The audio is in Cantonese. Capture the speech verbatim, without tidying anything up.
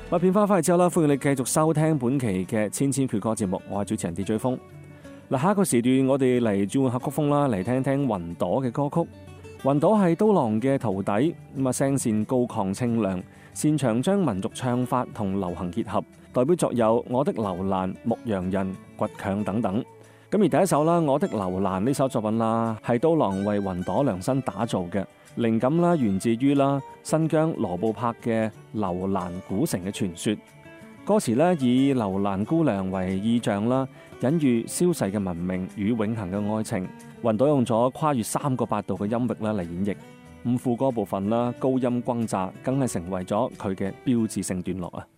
麥片花翻嚟之後啦，歡迎你繼續收聽本期嘅千千闕歌節目，我係主持人 D J 風。嗱，下一個時段我哋嚟轉換下曲風啦，嚟聽聽雲朵嘅歌曲。雲朵係刀郎嘅徒弟，咁啊聲線高亢清亮，擅長將民族唱法同流行結合，代表作有《我的樓蘭》、《牧羊人》、《倔強》等等。咁而第一首啦，《我的樓蘭》呢首作品啦，係刀郎為雲朵量身打造嘅，靈感啦源自於啦新疆羅布泊嘅樓蘭古城嘅傳說。歌詞咧以樓蘭姑娘為意象啦，隱喻消逝嘅文明與永恆嘅愛情。雲朵用咗跨越三個八度嘅音域啦嚟演繹，咁副歌部分啦高音轟炸，更係成為咗佢嘅標誌性段落啊！